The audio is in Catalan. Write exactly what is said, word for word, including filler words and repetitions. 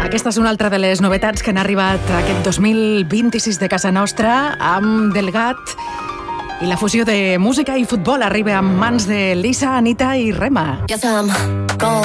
Aquesta és una altra de les novetats que han arribat aquest dos mil vint-i-sis de casa nostra amb Delgat, i la fusió de música i futbol arriba en mans de Lisa, Anita i Rema. Yes, I'm gold.